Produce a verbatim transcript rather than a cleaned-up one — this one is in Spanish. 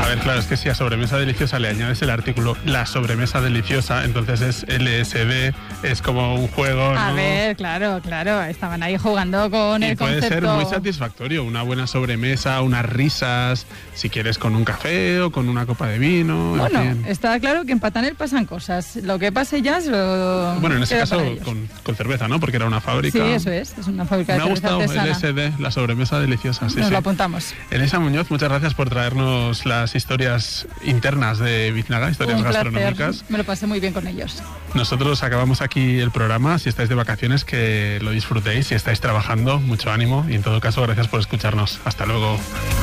ver, claro, es que si a sobremesa deliciosa le añades el artículo la sobremesa deliciosa, entonces es L S D, es como un juego, ¿no? A ver, claro, claro, estaban ahí jugando con y el puede concepto. ser muy satisfactorio, una buena sobremesa, unas risas, si quieres con un café o con una copa de vino. Bueno, en fin. está claro que en Patanel pasan cosas. Lo que pase ya es lo... Bueno, en ese queda caso para ellos. con, con cerveza, ¿no? Porque era una fábrica. Sí, eso es, es una fábrica Me de ha cerveza gustado artesana. L S D, la sobremesa deliciosa. Sí, Nos sí. lo apuntamos. Elisa Muñoz, muchas gracias por traernos las historias internas de Biznaga, historias Un gastronómicas. placer, me lo pasé muy bien con ellos. Nosotros acabamos aquí el programa. Si estáis de vacaciones, que lo disfrutéis. Si estáis trabajando, mucho ánimo. Y en todo caso, gracias por escucharnos. Hasta luego.